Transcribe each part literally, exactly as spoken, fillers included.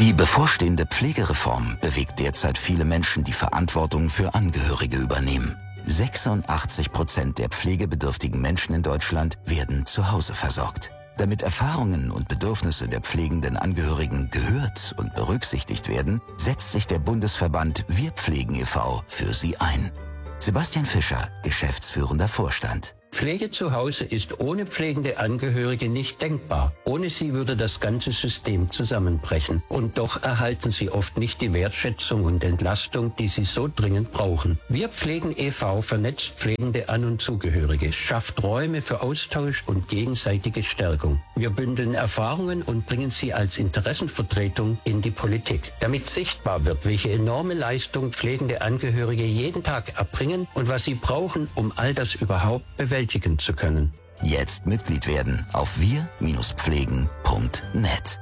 Die bevorstehende Pflegereform bewegt derzeit viele Menschen, die Verantwortung für Angehörige übernehmen. sechsundachtzig Prozent der pflegebedürftigen Menschen in Deutschland werden zu Hause versorgt. Damit Erfahrungen und Bedürfnisse der pflegenden Angehörigen gehört und berücksichtigt werden, setzt sich der Bundesverband Wir Pflegen e V für sie ein. Sebastian Fischer, geschäftsführender Vorstand. Pflege zu Hause ist ohne pflegende Angehörige nicht denkbar. Ohne sie würde das ganze System zusammenbrechen. Und doch erhalten sie oft nicht die Wertschätzung und Entlastung, die sie so dringend brauchen. Wir Pflegen e V vernetzt pflegende An- und Zugehörige, schafft Räume für Austausch und gegenseitige Stärkung. Wir bündeln Erfahrungen und bringen sie als Interessenvertretung in die Politik. Damit sichtbar wird, welche enorme Leistung pflegende Angehörige jeden Tag erbringen und was sie brauchen, um all das überhaupt bewältigen zu können. Jetzt Mitglied werden auf wir Bindestrich pflegen Punkt net.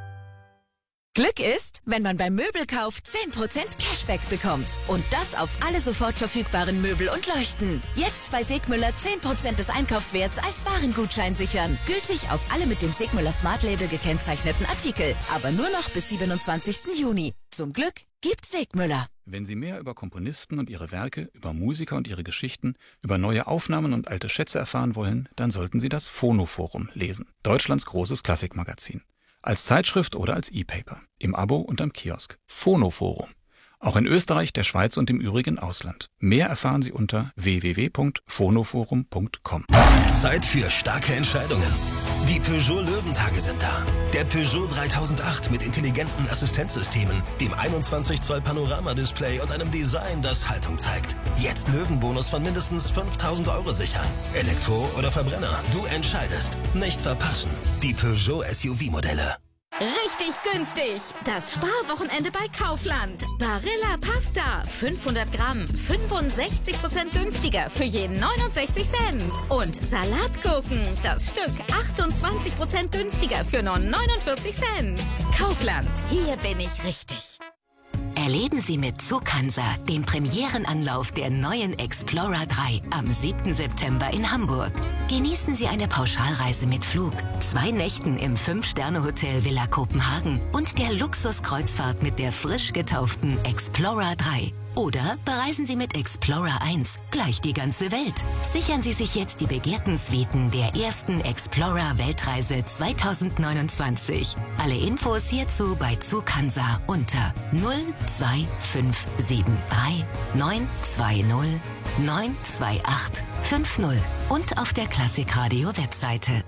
Glück ist, wenn man beim Möbelkauf zehn Prozent Cashback bekommt. Und das auf alle sofort verfügbaren Möbel und Leuchten. Jetzt bei Segmüller zehn Prozent des Einkaufswerts als Warengutschein sichern. Gültig auf alle mit dem Segmüller Smart Label gekennzeichneten Artikel. Aber nur noch bis siebenundzwanzigsten Juni. Zum Glück gibt's Segmüller. Wenn Sie mehr über Komponisten und ihre Werke, über Musiker und ihre Geschichten, über neue Aufnahmen und alte Schätze erfahren wollen, dann sollten Sie das Phonoforum lesen. Deutschlands großes Klassikmagazin. Als Zeitschrift oder als E-Paper. Im Abo und am Kiosk. Phonoforum. Auch in Österreich, der Schweiz und im übrigen Ausland. Mehr erfahren Sie unter w w w punkt phonoforum punkt com. Zeit für starke Entscheidungen. Die Peugeot Löwentage sind da. Der Peugeot dreitausendacht mit intelligenten Assistenzsystemen, dem einundzwanzig Zoll Panoramadisplay und einem Design, das Haltung zeigt. Jetzt Löwenbonus von mindestens fünftausend Euro sichern. Elektro oder Verbrenner, du entscheidest. Nicht verpassen. Die Peugeot S U V-Modelle. Richtig günstig. Das Sparwochenende bei Kaufland. Barilla Pasta. fünfhundert Gramm. fünfundsechzig Prozent günstiger für jeden neunundsechzig Cent. Und Salatgurken. Das Stück achtundzwanzig Prozent günstiger für nur neunundvierzig Cent. Kaufland. Hier bin ich richtig. Erleben Sie mit Zughansa den Premierenanlauf der neuen Explorer drei am siebten September in Hamburg. Genießen Sie eine Pauschalreise mit Flug, zwei Nächten im Fünf-Sterne-Hotel Villa Kopenhagen und der Luxuskreuzfahrt mit der frisch getauften Explorer drei. Oder bereisen Sie mit Explorer eins gleich die ganze Welt. Sichern Sie sich jetzt die begehrten Suiten der ersten Explorer-Weltreise zweitausendneunundzwanzig. Alle Infos hierzu bei Zughansa unter null zwei fünf sieben drei neun zwei null neun zwei acht fünf null und auf der Klassikradio-Webseite.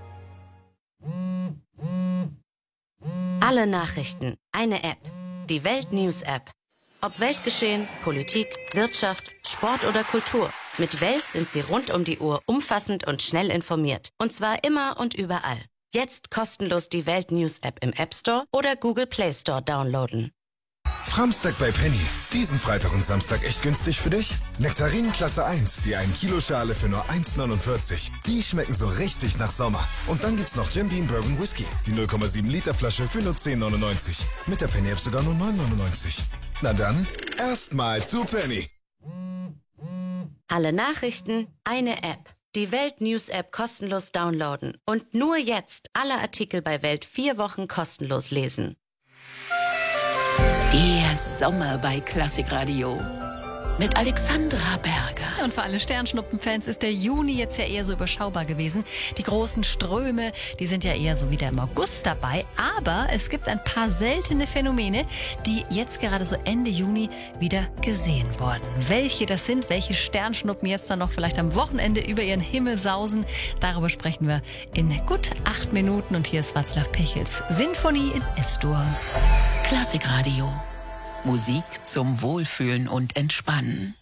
Alle Nachrichten, eine App. Die Welt News App. Ob Weltgeschehen, Politik, Wirtschaft, Sport oder Kultur. Mit Welt sind Sie rund um die Uhr umfassend und schnell informiert. Und zwar immer und überall. Jetzt kostenlos die Welt News App im App Store oder Google Play Store downloaden. Framstag bei Penny. Diesen Freitag und Samstag echt günstig für dich? Nektarinen Klasse eins, die ein Kilo Schale für nur eins neunundvierzig. Die schmecken so richtig nach Sommer. Und dann gibt's noch Jim Beam Bourbon Whisky, die null Komma sieben Liter Flasche für nur zehn neunundneunzig. Mit der Penny App sogar nur neun neunundneunzig. Na dann, erstmal zu Penny. Alle Nachrichten, eine App. Die Welt News App kostenlos downloaden. Und nur jetzt alle Artikel bei Welt vier Wochen kostenlos lesen. Der Sommer bei Klassikradio mit Alexandra Berger. Und für alle Sternschnuppenfans ist der Juni jetzt ja eher so überschaubar gewesen. Die großen Ströme, die sind ja eher so wieder im August dabei. Aber es gibt ein paar seltene Phänomene, die jetzt gerade so Ende Juni wieder gesehen wurden. Welche das sind, welche Sternschnuppen jetzt dann noch vielleicht am Wochenende über ihren Himmel sausen, darüber sprechen wir in gut acht Minuten. Und hier ist Václav Pechels Sinfonie in S-Dur. Klassikradio. Musik zum Wohlfühlen und Entspannen.